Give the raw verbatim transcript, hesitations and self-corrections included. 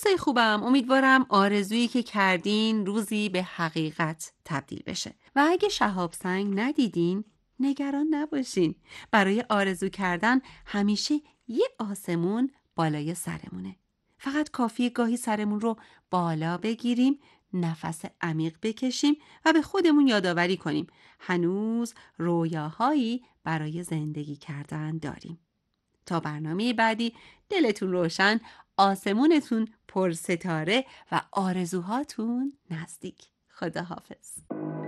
دوستای خوبم، امیدوارم آرزویی که کردین روزی به حقیقت تبدیل بشه. و اگه شهاب سنگ ندیدین، نگران نباشین. برای آرزو کردن همیشه یه آسمون بالای سرمونه. فقط کافیه گاهی سرمون رو بالا بگیریم، نفس عمیق بکشیم و به خودمون یادآوری کنیم هنوز رویاهایی برای زندگی کردن داریم. تا برنامه بعدی، دلتون روشن، آسمونتون پر ستاره و آرزوهاتون نزدیک. خداحافظ.